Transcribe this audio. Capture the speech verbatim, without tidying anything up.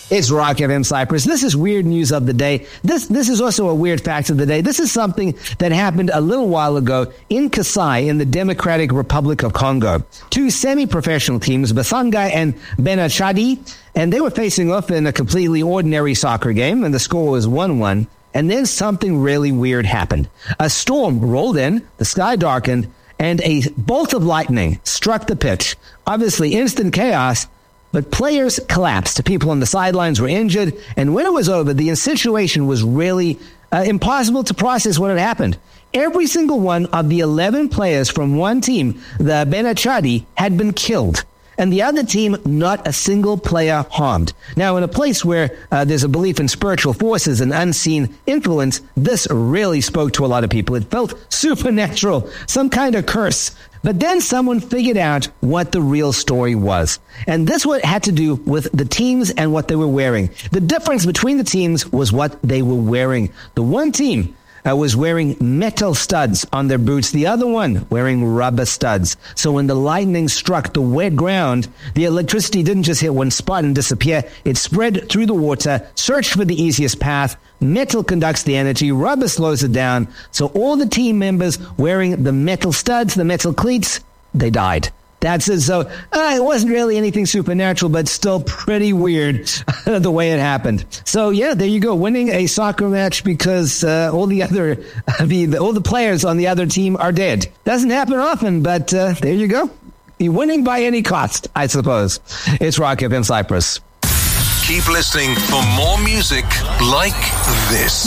It's Rock F M Cyprus. This is weird news of the day. This this is also a weird fact of the day. This is something that happened a little while ago in Kasai in the Democratic Republic of Congo. Two semi-professional teams, Basanga and Benachadi, and they were facing off in a completely ordinary soccer game, and the score was one one. And then something really weird happened. A storm rolled in, the sky darkened, and a bolt of lightning struck the pitch. Obviously, instant chaos. But players collapsed. People on the sidelines were injured. And when it was over, the situation was really uh, impossible to process what had happened. Every single one of the eleven players from one team, the Benachadi, had been killed. And the other team, not a single player harmed. Now, in a place where uh, there's a belief in spiritual forces and unseen influence, this really spoke to a lot of people. It felt supernatural, some kind of curse. But then someone figured out what the real story was. And this what had to do with the teams and what they were wearing. The difference between the teams was what they were wearing. The one team uh, was wearing metal studs on their boots. The other one wearing rubber studs. So when the lightning struck the wet ground, the electricity didn't just hit one spot and disappear. It spread through the water, searched for the easiest path. Metal conducts the energy, rubber slows it down. So all the team members wearing the metal studs, the metal cleats, they died. That's it. So uh, it wasn't really anything supernatural, but still pretty weird the way it happened. So yeah, there you go, winning a soccer match because uh, all the other, I mean, all the players on the other team are dead. Doesn't happen often, but uh, there you go. You're winning by any cost, I suppose. It's Rock F M Cyprus. Keep listening for more music like this.